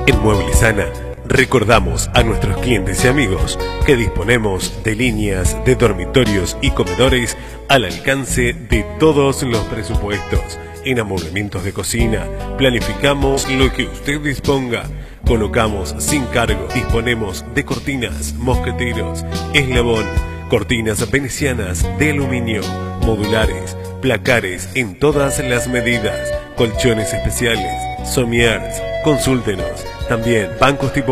En Muebles Ana recordamos a nuestros clientes y amigos que disponemos de líneas de dormitorios y comedores al alcance de todos los presupuestos. En amoblamientos de cocina planificamos lo que usted disponga. Colocamos sin cargo. Disponemos de cortinas, mosqueteros, eslabón, cortinas venecianas de aluminio, modulares, placares en todas las medidas, colchones especiales, somiers. Consúltenos. También bancos tipo